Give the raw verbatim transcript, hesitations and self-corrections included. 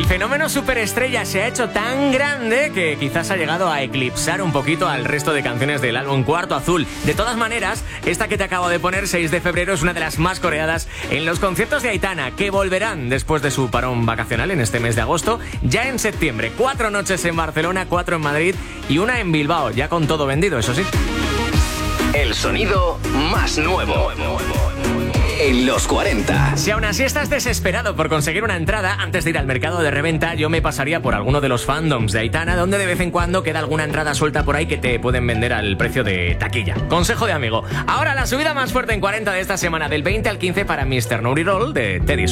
fenómeno superestrella se ha hecho tan grande que quizás ha llegado a eclipsar un poquito al resto de canciones del álbum Cuarto Azul. De todas maneras, esta que te acabo de poner, seis de febrero, es una de las más coreadas en los conciertos de Aitana, que volverán después de su parón vacacional en este mes de agosto, ya en septiembre. Cuatro noches en Barcelona, cuatro en Madrid y una en Bilbao, ya con todo vendido, eso sí. El sonido más nuevo en los cuarenta. Si aún así estás desesperado por conseguir una entrada, antes de ir al mercado de reventa, yo me pasaría por alguno de los fandoms de Aitana, donde de vez en cuando queda alguna entrada suelta por ahí que te pueden vender al precio de taquilla. Consejo de amigo. Ahora la subida más fuerte en cuarenta de esta semana, del veinte al quince, para mister Naughty Roll de Teddy